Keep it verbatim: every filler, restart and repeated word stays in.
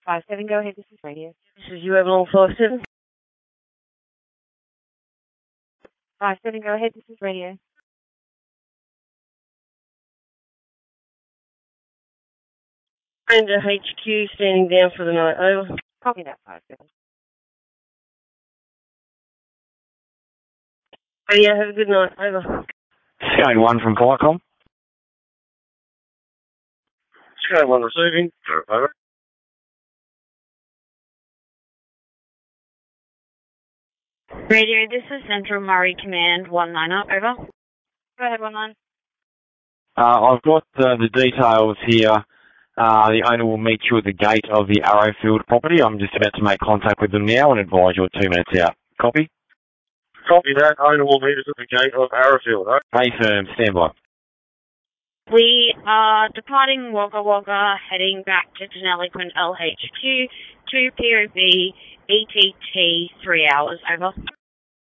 five seven, go ahead, this is radio. This is U Avalon five seven. five seven, go ahead, this is radio. Ranger H Q standing down for the night, over. Copy that, five seven. Radio, have a good night, over. Sky one from Viacom. Sky one receiving, over. Radio, this is Central Murray Command one nine up, over. Go ahead, one nine. Uh, I've got uh, the details here. Uh, the owner will meet you at the gate of the Arrowfield property. I'm just about to make contact with them now and advise you at two minutes out. Copy? Copy that. Owner will meet us at the gate of Arrowfield, over. A firm, stand by. We are departing Wagga Wagga, heading back to Deniliquin L H Q, to P O B, E T T, three hours, over.